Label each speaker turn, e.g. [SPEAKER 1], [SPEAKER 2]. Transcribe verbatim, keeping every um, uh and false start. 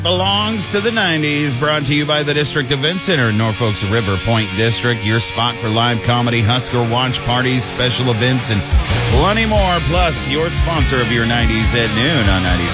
[SPEAKER 1] Belongs to the nineties, brought to you by the District Event Center, Norfolk's River Point District, your spot for live comedy, Husker watch parties, special events, and plenty more. Plus, your sponsor of your nineties at noon on ninety.